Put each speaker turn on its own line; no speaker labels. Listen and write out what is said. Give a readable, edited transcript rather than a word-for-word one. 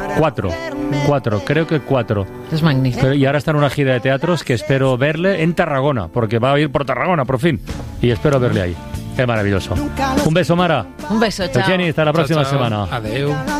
Cuatro, creo que 4.
Es magnífico.
Y ahora está en una gira de teatros que espero verle en Tarragona, porque va a ir por Tarragona, por fin. Y espero verle ahí. Es maravilloso. Un beso, Mara.
Un beso, chao.
Jenny, hasta la próxima semana.
Adeu.